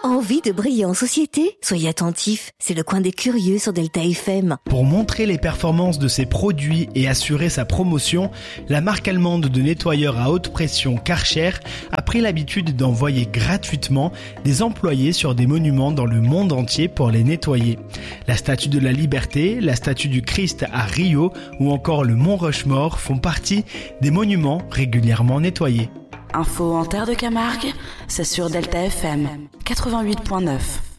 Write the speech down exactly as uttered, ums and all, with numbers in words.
Envie de briller en société ? Soyez attentifs, c'est le coin des curieux sur Delta F M. Pour montrer les performances de ses produits et assurer sa promotion, la marque allemande de nettoyeurs à haute pression Karcher a pris l'habitude d'envoyer gratuitement des employés sur des monuments dans le monde entier pour les nettoyer. La Statue de la Liberté, la Statue du Christ à Rio ou encore le Mont Rushmore font partie des monuments régulièrement nettoyés. Info en terre de Camargue, c'est sur Delta F M quatre-vingt-huit point neuf.